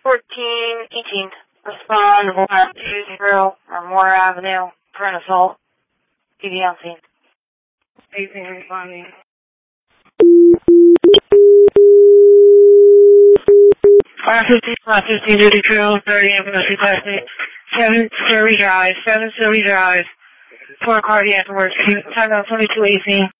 1418. Respond 120 or Moore Avenue for an assault. PD on scene. 18 responding. 550 duty crew, 30 infantry taxi. 7 Surrey Drive. 4 cardiac works. Time out 2218.